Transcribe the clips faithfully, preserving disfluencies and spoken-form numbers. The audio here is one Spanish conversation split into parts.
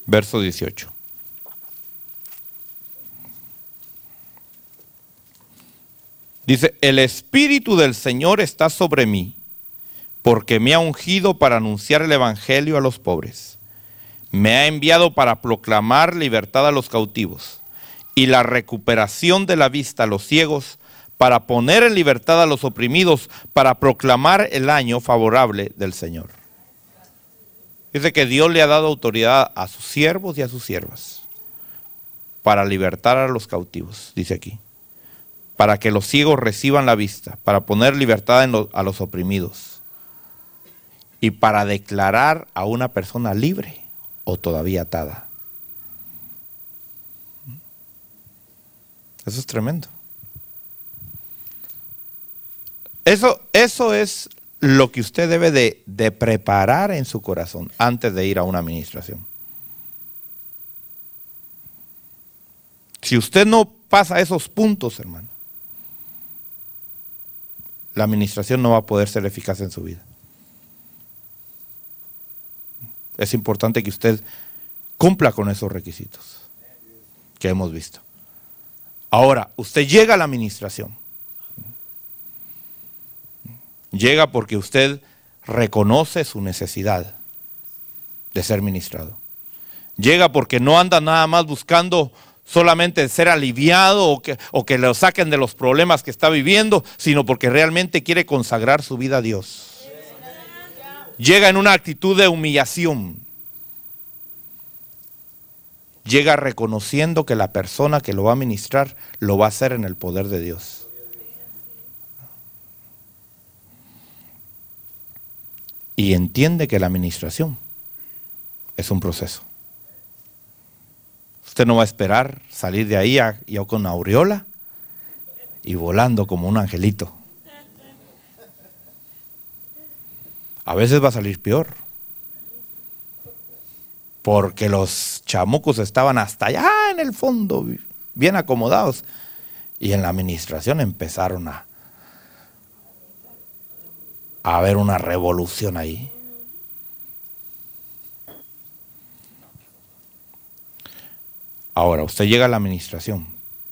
Verso dieciocho. Dice, el Espíritu del Señor está sobre mí, porque me ha ungido para anunciar el Evangelio a los pobres. Me ha enviado para proclamar libertad a los cautivos y la recuperación de la vista a los ciegos, para poner en libertad a los oprimidos, para proclamar el año favorable del Señor. Dice que Dios le ha dado autoridad a sus siervos y a sus siervas para libertar a los cautivos, dice aquí. Para que los ciegos reciban la vista, para poner libertad en lo, a los oprimidos y para declarar a una persona libre o todavía atada. Eso es tremendo. Eso, eso es lo que usted debe de, de preparar en su corazón antes de ir a una administración. Si usted no pasa esos puntos, hermano, la administración no va a poder ser eficaz en su vida. Es importante que usted cumpla con esos requisitos que hemos visto. Ahora, usted llega a la administración. Llega porque usted reconoce su necesidad de ser ministrado. Llega porque no anda nada más buscando solamente ser aliviado o que, o que lo saquen de los problemas que está viviendo, sino porque realmente quiere consagrar su vida a Dios. Llega en una actitud de humillación. Llega reconociendo que la persona que lo va a ministrar lo va a hacer en el poder de Dios. Y entiende que la administración es un proceso. Usted no va a esperar salir de ahí a, yo con una aureola y volando como un angelito. A veces va a salir peor. Porque los chamucos estaban hasta allá en el fondo, bien acomodados. Y en la administración empezaron a, a haber una revolución ahí. Ahora, usted llega a la administración.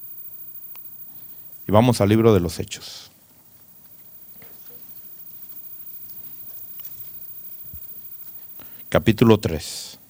Y vamos al libro de los Hechos. Capítulo tres.